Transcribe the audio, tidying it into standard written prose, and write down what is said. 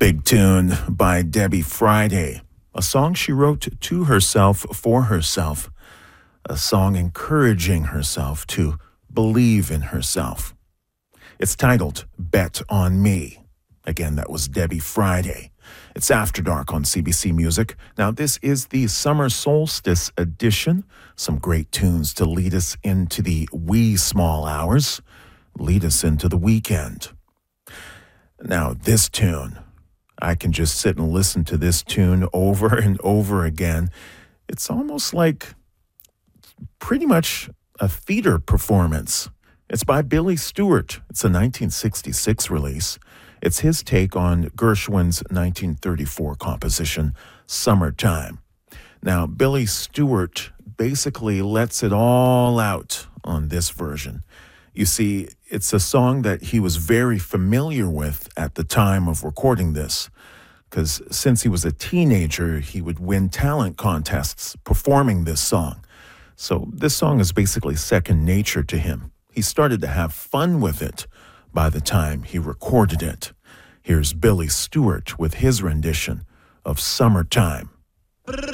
Big tune by Debbie Friday, a song she wrote to herself for herself, a song encouraging herself to believe in herself. It's titled Bet on Me. Again, that was Debbie Friday. It's After Dark on CBC Music. Now, this is the summer solstice edition. Some great tunes to lead us into the wee small hours, lead us into the weekend. Now, this tune, I can just sit and listen to this tune over and over again. It's almost like pretty much a theater performance. It's by Billy Stewart. It's a 1966 release. It's his take on Gershwin's 1934 composition, Summertime. Now, Billy Stewart basically lets it all out on this version. You see, it's a song that he was very familiar with at the time of recording this, because since he was a teenager, he would win talent contests performing this song. So this song is basically second nature to him. He started to have fun with it by the time he recorded it. Here's Billy Stewart with his rendition of Summertime.